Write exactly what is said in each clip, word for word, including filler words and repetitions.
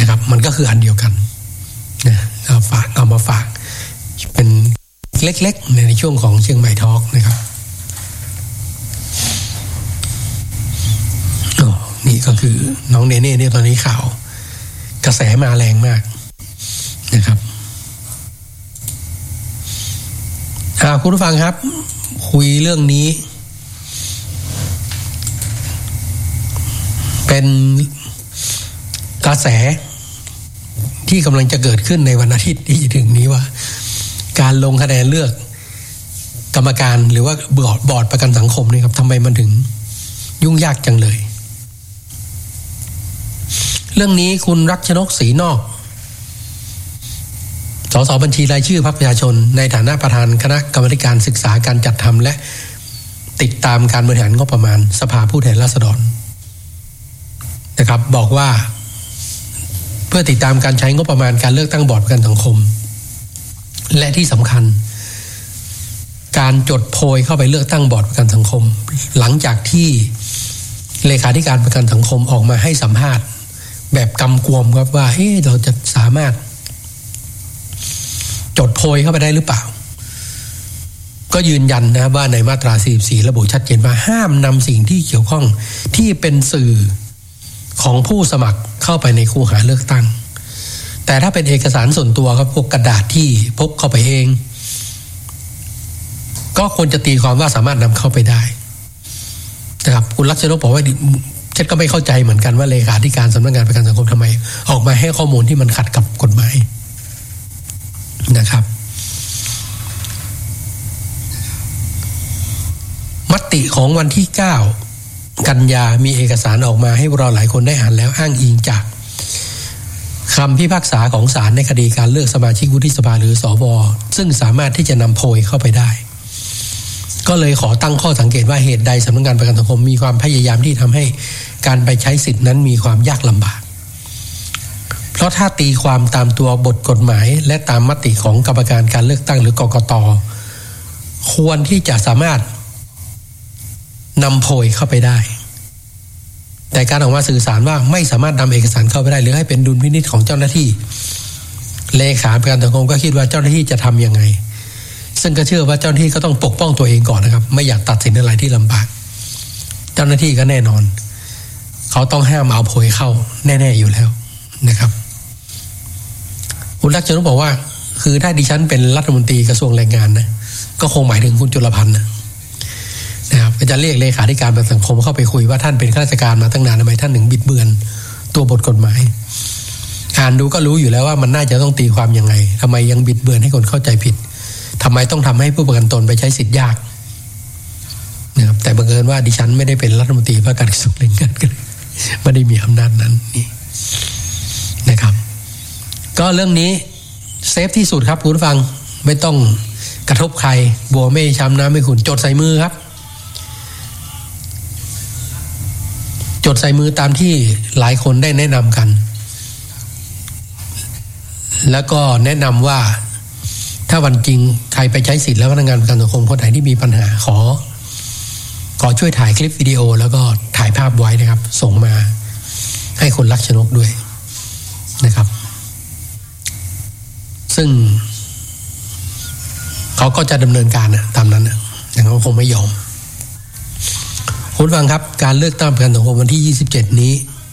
นะครับมันก็คืออันเดียวกันนะเอาฝากเอามาฝากเป็นเล็กๆในช่วงของเชียงใหม่ทอล์กนะครับอ๋อนี่ก็คือน้องเนเน่เนี่ยตอนนี้ข่าวกระแสมาแรงมากนะครับอ่าคุณผู้ฟังครับคุยเรื่องนี้เป็นกระแสที่กำลังจะเกิดขึ้นในวันอาทิตย์ที่จะถึงนี้ว่าการลงคะแนนเลือกกรรมการหรือว่าบอร์ดบอร์ดประกันสังคมนี่ครับทำไมมันถึงยุ่งยากจังเลยเรื่องนี้คุณรัชนกศรีนอกสสบัญชีรายชื่อพรรคประชาชนในฐานะประธานคณะกรรมาธิการศึกษาการจัดทำและติดตามการบริหารงบประมาณสภาผู้แทนราษฎรนะครับบอกว่าเพื่อติดตามการใช้งบประมาณการเลือกตั้งบอร์ดประกันสังคมและที่สำคัญการจดโพยเข้าไปเลือกตั้งบอร์ดประกันสังคมหลังจากที่เลขาธิการประกันสังคมออกมาให้สัมภาษณ์แบบกำกวมครับว่าเอ๊ะเราจะสามารถจดโพยเข้าไปได้หรือเปล่าก็ยืนยันนะว่าในมาตราสี่สิบสี่ระบุชัดเจนว่าห้ามนำสิ่งที่เกี่ยวข้องที่เป็นสื่อของผู้สมัครเข้าไปในคูหาเลือกตั้งแต่ถ้าเป็นเอกสารส่วนตัวครับพวกกระดาษที่พกเข้าไปเองก็ควรจะตีความว่าสามารถนำเข้าไปได้นะครับคุณลักษณะบอกว่าฉันก็ไม่เข้าใจเหมือนกันว่าเลขาธิการสำนักงานประกันสังคมทำไมออกมาให้ข้อมูลที่มันขัดกับกฎหมายนะครับมติของวันที่เก้ากันยามีเอกสารออกมาให้เราหลายคนได้อ่านแล้วอ้างอิงจากคำพิพากษาของศาลในคดีการเลือกสมาชิกวุฒิสภาหรือสวซึ่งสามารถที่จะนำโพยเข้าไปได้ก็เลยขอตั้งข้อสังเกตว่าเหตุใดสำนักงานประกันสังคมมีความพยายามที่ทำให้การไปใช้สิทธินั้นมีความยากลำบากเพราะถ้าตีความตามตัวบทกฎหมายและตามมติของกรรมการการเลือกตั้งหรือกกต.ควรที่จะสามารถนำโพยเข้าไปได้แต่การออกมาสื่อสารว่าไม่สามารถนำเอกสารเข้าไปได้หรือให้เป็นดุลพินิจของเจ้าหน้าที่เลขาประกันสังคมก็คิดว่าเจ้าหน้าที่จะทำยังไงซึ่งก็เชื่อว่าเจ้าหน้าที่ก็ต้องปกป้องตัวเองก่อนนะครับไม่อยากตัดสินอะไรที่ลำบากเจ้าหน้าที่ก็แน่นอนเขาต้องห้ามเอาโพยเข้าแน่ๆอยู่แล้วนะครับคุณลักษณะบอกว่าคือถ้าดิฉันเป็นรัฐมนตรีกระทรวงแรงงานนะก็คงหมายถึงคุณจุลพันธ์นะนะครับก็จะเรียกเลขาธิการประกันสังคมเข้าไปคุยว่าท่านเป็นข้าราชการมาตั้งนานทำไมท่านถึงบิดเบือนตัวบทกฎหมายอ่านดูก็รู้อยู่แล้วว่ามันน่าจะต้องตีความยังไงทำไมยังบิดเบือนให้คนเข้าใจผิดทำไมต้องทำให้ผู้ประกันตนไปใช้สิทธิ์ยากนะครับแต่บังเอิญว่าดิฉันไม่ได้เป็นรัฐมนตรีว่าการกระทรวงแรงงานกันไม่ได้มีอำนาจนั้นนี่นะครับก็เรื่องนี้เซฟที่สุดครับคุณผู้ฟังไม่ต้องกระทบใครบัวไม่ช้ำน้ำไม่ขุ่นจดใส่มือครับจดใส่มือตามที่หลายคนได้แนะนำกันแล้วก็แนะนำว่าถ้าวันจริงใครไปใช้สิทธิ์แล้วพนักงานประกันสังคมคนไหนที่มีปัญหาขอขอช่วยถ่ายคลิปวิดีโอแล้วก็ถ่ายภาพไว้นะครับส่งมาให้คุณลักษณกด้วยนะครับซึ่งเขาก็จะดำเนินการนะตามนั้นนะแต่เขาคงไม่ยอมคุณฟังครับการเลือกตั้งประกันสังคมวันที่ยี่สิบเจ็ดนี้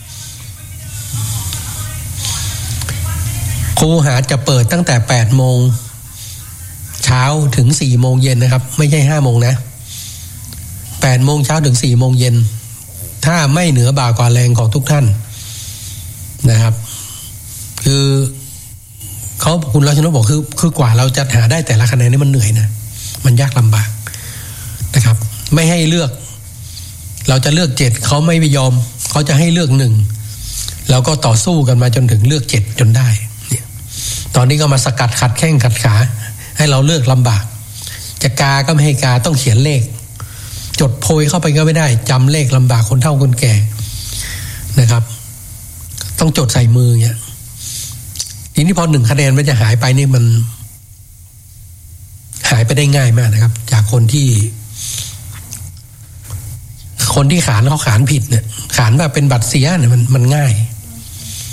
คูหาจะเปิดตั้งแต่แปดโมงเช้าถึงสี่โมงเย็นนะครับไม่ใช่ห้าโมงนะแปดโมงเช้าถึงสี่โมงเย็นถ้าไม่เหนือบ่ากว่าแรงของทุกท่านนะครับคือเขาคุณรัชนกบอกคือคือกว่าเราจะหาได้แต่ละคะแนนนี่มันเหนื่อยนะมันยากลำบากนะครับไม่ให้เลือกเราจะเลือกเจ็ดเขาไม่ยอมเขาจะให้เลือกหนึ่งเราก็ต่อสู้กันมาจนถึงเลือกเจ็ดจนได้เนี่ยตอนนี้ก็มาสกัดขัดแข้งขัดขาให้เราเลือกลำบากจะกาก็ไม่ให้กาต้องเขียนเลขจดโพยเข้าไปก็ไม่ได้จำเลขลำบากคนเฒ่าคนแก่นะครับต้องจดใส่มือเนี่ยทีนี้พอหนึ่งคะแนนมันจะหายไปนี่มันหายไปได้ง่ายมากนะครับจากคนที่คนที่ขานเขาขานผิดเนี่ยขานแบบเป็นบัตรเสียเนี่ยมันมันง่าย